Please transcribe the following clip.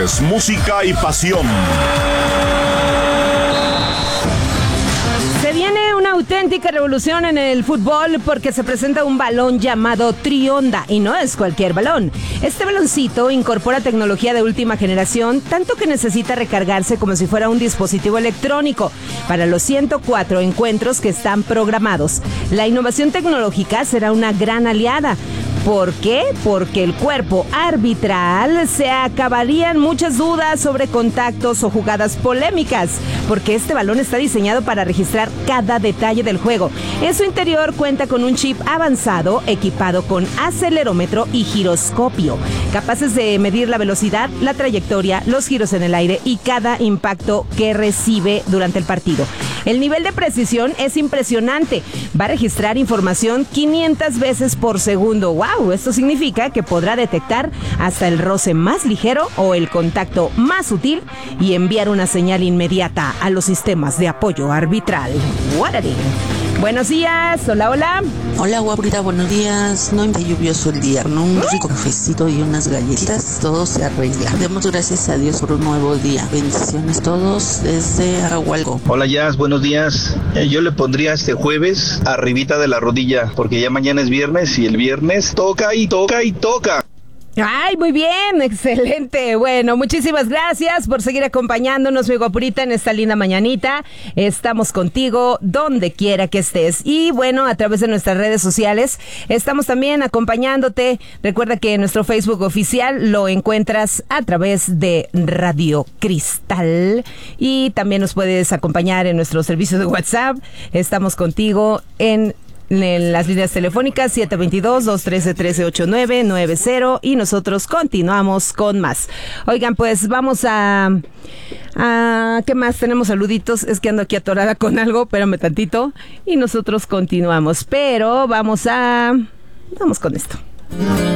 Deportes, música y pasión. Se viene una auténtica revolución en el fútbol porque se presenta un balón llamado Trionda y no es cualquier balón. Este baloncito incorpora tecnología de última generación, tanto que necesita recargarse como si fuera un dispositivo electrónico para los 104 encuentros que están programados. La innovación tecnológica será una gran aliada. ¿Por qué? Porque el cuerpo arbitral se acabarían muchas dudas sobre contactos o jugadas polémicas, porque este balón está diseñado para registrar cada detalle del juego. En su interior cuenta con un chip avanzado equipado con acelerómetro y giroscopio, capaces de medir la velocidad, la trayectoria, los giros en el aire y cada impacto que recibe durante el partido. El nivel de precisión es impresionante. Va a registrar información 500 veces por segundo. ¡Wow! Esto significa que podrá detectar hasta el roce más ligero o el contacto más sutil y enviar una señal inmediata a los sistemas de apoyo arbitral. ¡Guarari! Buenos días, hola, hola. Hola, guaprita, buenos días. No está lluvioso el día, ¿no? Un rico cafecito y unas galletitas, todo se arregla. Demos gracias a Dios por un nuevo día. Bendiciones todos desde Arahualco. Hola, Jazz, buenos días. Yo le pondría este jueves arribita de la rodilla, porque ya mañana es viernes y el viernes toca y toca y toca. Ay, muy bien, excelente. Bueno, muchísimas gracias por seguir acompañándonos, mi guapurita, en esta linda mañanita. Estamos contigo donde quiera que estés. Y bueno, a través de nuestras redes sociales estamos también acompañándote. Recuerda que nuestro Facebook oficial lo encuentras a través de Radio Cristal. Y también nos puedes acompañar en nuestro servicio de WhatsApp. Estamos contigo en las líneas telefónicas 722-213-1389-90 y nosotros continuamos con más. Oigan, pues vamos a ¿qué más? Tenemos saluditos, es que ando aquí atorada con algo, espérame tantito y nosotros continuamos, pero vamos con esto.